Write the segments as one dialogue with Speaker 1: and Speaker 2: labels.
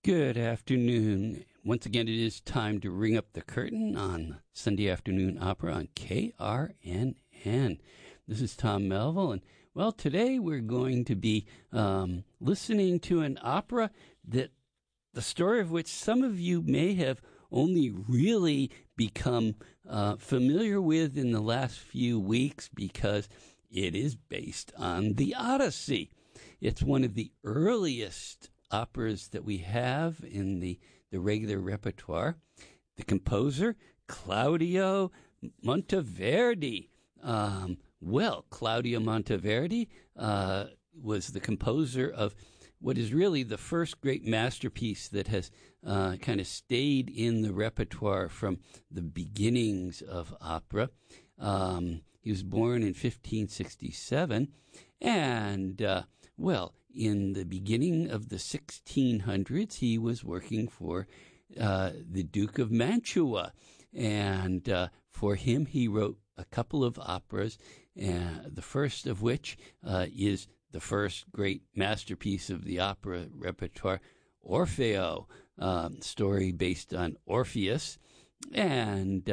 Speaker 1: Good afternoon. Once again, it is time to ring up the curtain on Sunday Afternoon Opera on KRNN. This is Tom Melville, and well, today we're going to be listening to an opera that the story of which some of you may have only really become familiar with in the last few weeks because it is based on the Odyssey. It's one of the earliest operas that we have in the regular repertoire. The composer, Claudio Monteverdi. Claudio Monteverdi was the composer of what is really the first great masterpiece that has kind of stayed in the repertoire from the beginnings of opera. He was born in 1567, and in the beginning of the 1600s, he was working for the Duke of Mantua, and for him, he wrote a couple of operas, the first of which is the first great masterpiece of the opera repertoire, Orfeo, story based on Orpheus, and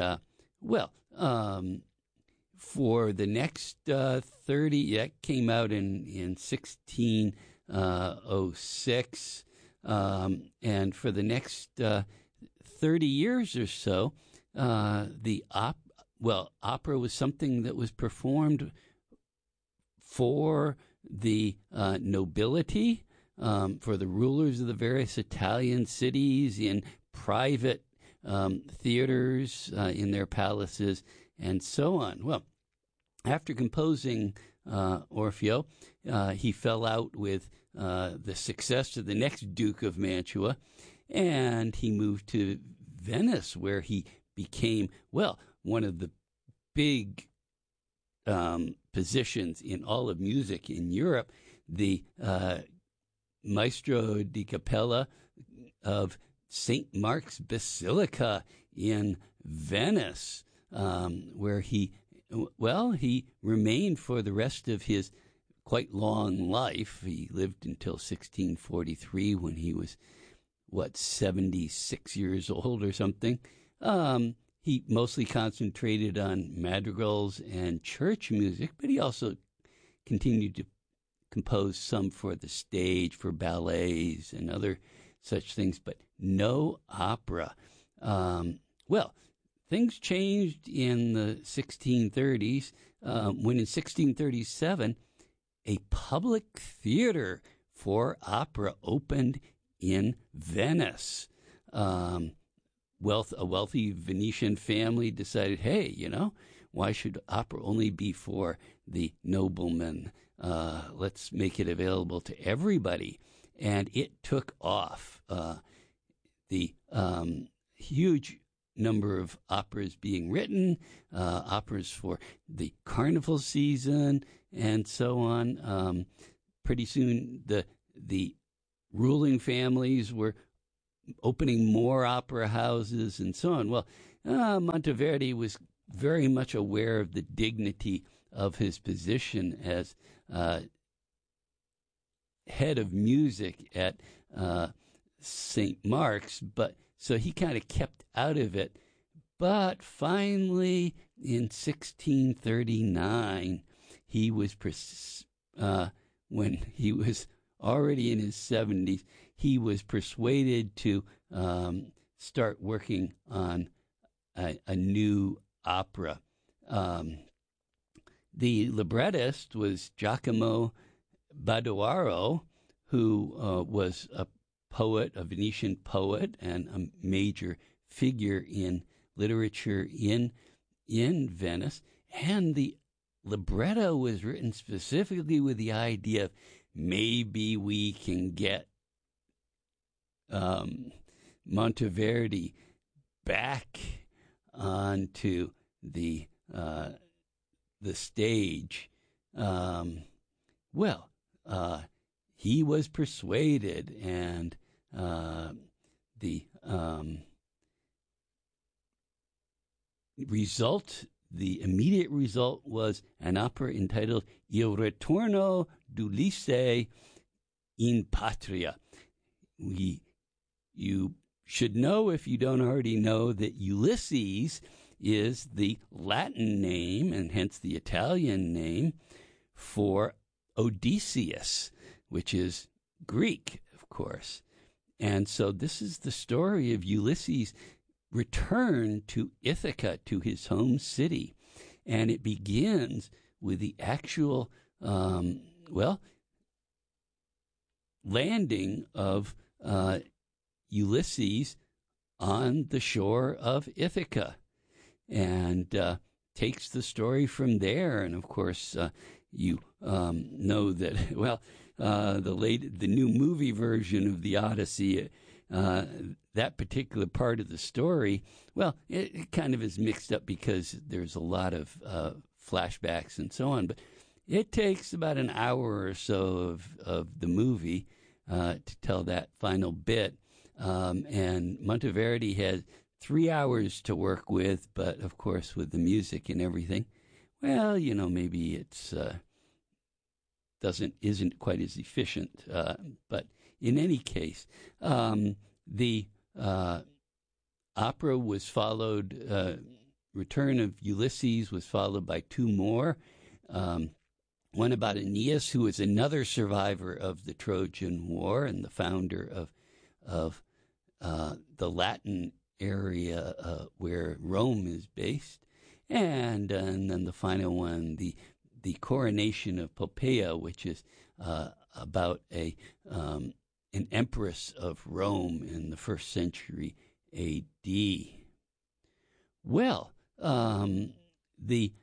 Speaker 1: for the next 30, that came out in 1606, and for the next 30 years or so, opera was something that was performed for the nobility, for the rulers of the various Italian cities, in private theaters, in their palaces, and so on. Well, after composing Orfeo, he fell out with the success of the next Duke of Mantua, and he moved to Venice, where he became, one of the big positions in all of music in Europe, the Maestro di Cappella of St. Mark's Basilica in Venice, where he remained for the rest of his quite long life. He lived until 1643 when he was, 76 years old or something. He mostly concentrated on madrigals and church music, but he also continued to compose some for the stage, for ballets and other such things, but no opera. Things changed in the 1630s when in 1637 a public theater for opera opened in Venice. A wealthy Venetian family decided, hey, why should opera only be for the noblemen? Let's make it available to everybody. And it took off. The huge number of operas being written, operas for the carnival season, and so on. Pretty soon, the ruling families were opening more opera houses and so on. Well, Monteverdi was very much aware of the dignity of his position as head of music at St. Mark's, but so he kind of kept out of it. But finally, in 1639, he was when he was already in his 70s, he was persuaded to start working on a new opera. The librettist was Giacomo Badoaro, who was a poet, a Venetian poet, and a major figure in literature in Venice. And the libretto was written specifically with the idea of maybe we can get Monteverdi back onto the stage. He was persuaded, and the immediate result was an opera entitled Il Ritorno d'Ulisse in Patria. you should know, if you don't already know, that Ulysses is the Latin name, and hence the Italian name, for Odysseus, which is Greek, of course. And so this is the story of Ulysses' return to Ithaca, to his home city. And it begins with the actual, landing of Ulysses on the shore of Ithaca, and takes the story from there. And of course, you know that, the new movie version of the Odyssey, that particular part of the story, it kind of is mixed up because there's a lot of flashbacks and so on. But it takes about an hour or so of the movie to tell that final bit. And Monteverdi had 3 hours to work with, but of course with the music and everything, maybe it's isn't quite as efficient. But in any case, the opera was followed. Return of Ulysses was followed by 2 more. One about Aeneas, who is another survivor of the Trojan War and the founder of the Latin area where Rome is based, and then the final one, the coronation of Poppaea, which is about an empress of Rome in the 1st century A.D. Well, the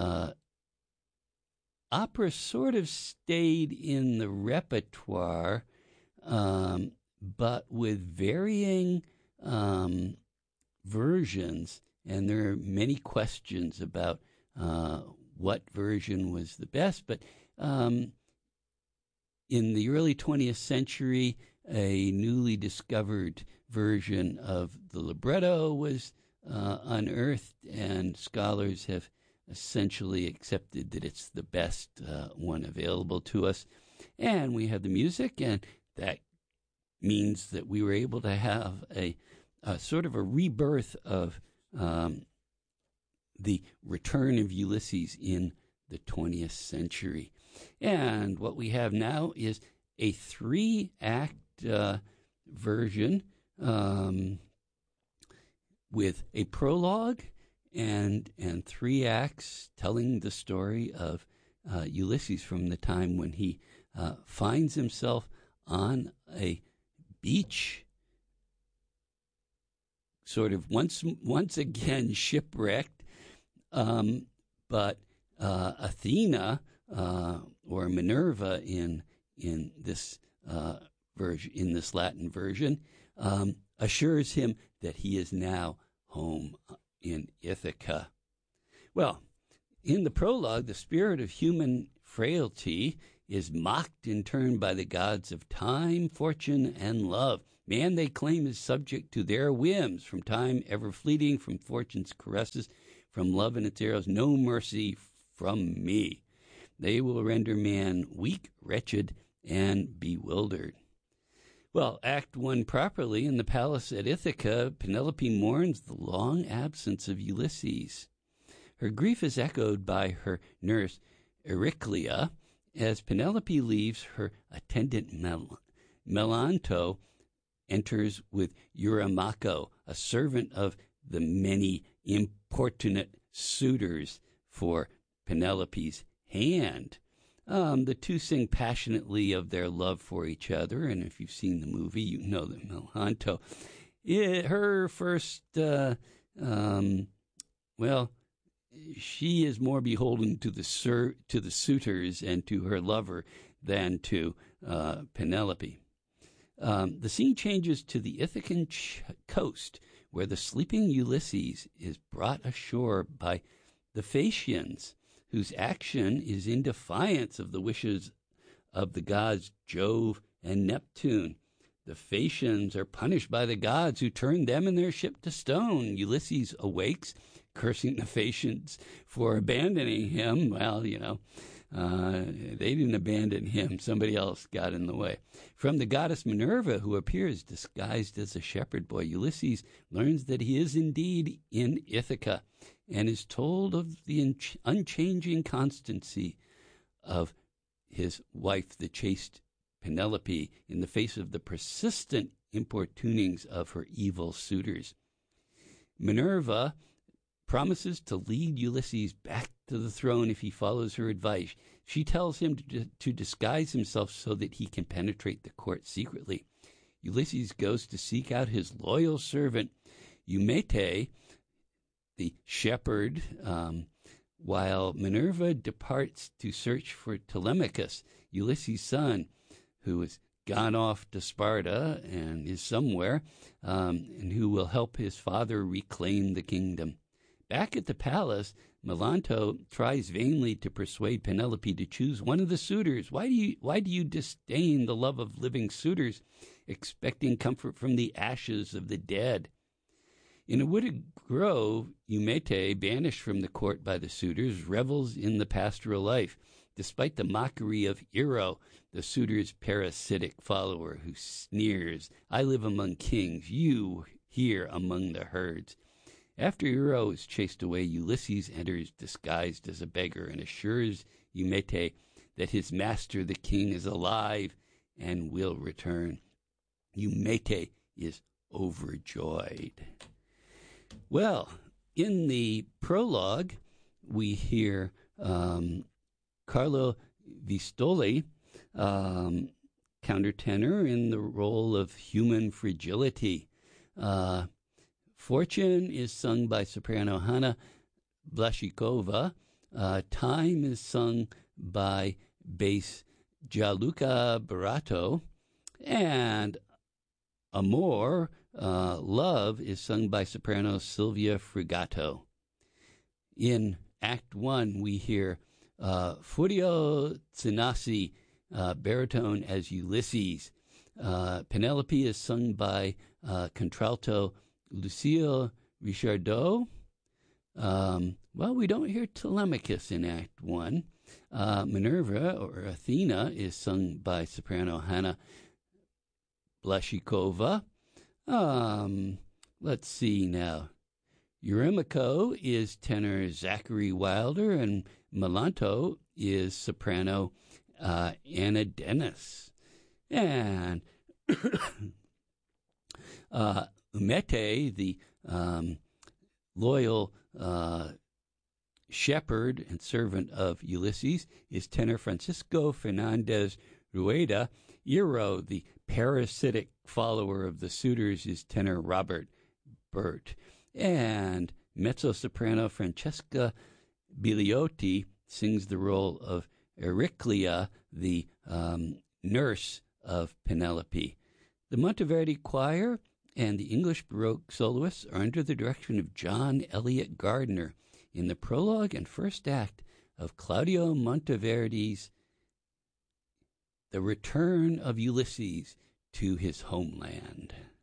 Speaker 1: opera sort of stayed in the repertoire, but with varying versions, and there are many questions about what version was the best. But in the early 20th century, a newly discovered version of the libretto was unearthed, and scholars have essentially accepted that it's the best one available to us. And we have the music, and that means that we were able to have a sort of a rebirth of the return of Ulysses in the 20th century. And what we have now is a 3-act version with a prologue and 3 acts telling the story of Ulysses from the time when he finds himself on a beach, sort of once again shipwrecked, but Athena or Minerva in this version, in this Latin version, assures him that he is now home in Ithaca. Well, in the prologue, the spirit of human frailty is mocked in turn by the gods of time, fortune, and love. Man, they claim, is subject to their whims, from time ever fleeting, from fortune's caresses, from love and its arrows, no mercy from me. They will render man weak, wretched, and bewildered. Well, Act 1 properly, in the palace at Ithaca, Penelope mourns the long absence of Ulysses. Her grief is echoed by her nurse, Euryclea, as Penelope leaves. Her attendant Melantho enters with Eurymachus, a servant of the many importunate suitors for Penelope's hand. The two sing passionately of their love for each other, and if you've seen the movie, you know that Melantho, her first, she is more beholden to the suitors and to her lover than to Penelope. The scene changes to the Ithacan coast, where the sleeping Ulysses is brought ashore by the Phaeacians, whose action is in defiance of the wishes of the gods Jove and Neptune. The Phaeacians are punished by the gods, who turn them and their ship to stone. Ulysses awakes, cursing the Phaeacians for abandoning him. Well, They didn't abandon him. Somebody else got in the way. From the goddess Minerva, who appears disguised as a shepherd boy, Ulysses learns that he is indeed in Ithaca and is told of the unchanging constancy of his wife, the chaste Penelope, in the face of the persistent importunings of her evil suitors. Minerva promises to lead Ulysses back to the throne if he follows her advice. She tells him to disguise himself so that he can penetrate the court secretly. Ulysses goes to seek out his loyal servant, Eumete, the shepherd, while Minerva departs to search for Telemachus, Ulysses' son, who has gone off to Sparta and is somewhere, and who will help his father reclaim the kingdom. Back at the palace, Melantho tries vainly to persuade Penelope to choose one of the suitors. Why do you disdain the love of living suitors, expecting comfort from the ashes of the dead? In a wooded grove, Eumete, banished from the court by the suitors, revels in the pastoral life, despite the mockery of Ero, the suitor's parasitic follower, who sneers, "I live among kings, you here among the herds." After Ero is chased away, Ulysses enters disguised as a beggar and assures Eumete that his master, the king, is alive and will return. Eumete is overjoyed. Well, in the prologue, we hear Carlo Vistoli, countertenor in the role of human fragility. Fortune is sung by soprano Hanna Blashikova. Time is sung by bass Gianluca Barato. And Amor, Love, is sung by soprano Silvia Frigato. In Act 1, we hear Furio Tsinasi, baritone as Ulysses. Penelope is sung by contralto Lucille Richardot. Well, we don't hear Telemachus in Act 1. Minerva, or Athena, is sung by soprano Hanna Blashikova. Let's see now. Eurymachus is tenor Zachary Wilder, and Melantho is soprano Anna Dennis. And Eumete, the loyal shepherd and servant of Ulysses, is tenor Francisco Fernandez Rueda. Ero, the parasitic follower of the suitors, is tenor Robert Burt. And mezzo-soprano Francesca Biliotti sings the role of Ericlia, the nurse of Penelope. The Monteverdi Choir and the English Baroque soloists are under the direction of John Eliot Gardner in the prologue and first act of Claudio Monteverdi's The Return of Ulysses to His Homeland.